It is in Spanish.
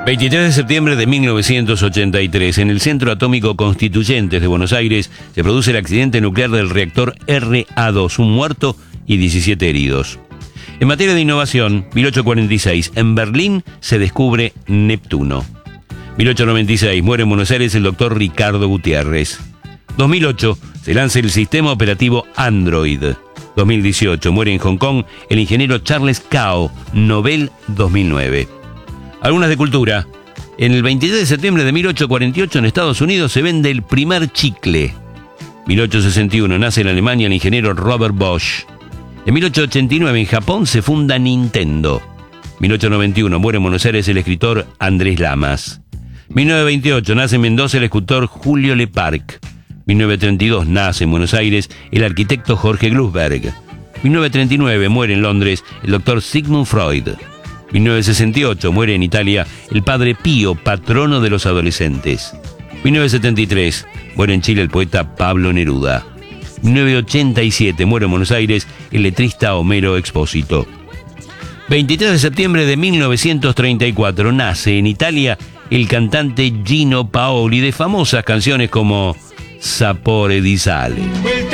23 de septiembre de 1983, en el Centro Atómico Constituyentes de Buenos Aires, se produce el accidente nuclear del reactor RA2, un muerto y 17 heridos. En materia de innovación, 1846, en Berlín se descubre Neptuno. 1896, muere en Buenos Aires el doctor Ricardo Gutiérrez. 2008, se lanza el sistema operativo Android. 2018, muere en Hong Kong el ingeniero Charles Cao, Nobel 2009. Algunas de cultura. En el 23 de septiembre de 1848 en Estados Unidos se vende el primer chicle. 1861 nace en Alemania el ingeniero Robert Bosch. En 1889 en Japón se funda Nintendo. 1891 muere en Buenos Aires el escritor Andrés Lamas. 1928 nace en Mendoza el escultor Julio Leparc. 1932 nace en Buenos Aires el arquitecto Jorge Glusberg. 1939 muere en Londres el doctor Sigmund Freud. 1968 muere en Italia el padre Pío, patrono de los adolescentes. 1973 muere en Chile el poeta Pablo Neruda. 1987 muere en Buenos Aires el letrista Homero Expósito. 23 de septiembre de 1934 nace en Italia el cantante Gino Paoli, de famosas canciones como Sapore di Sale.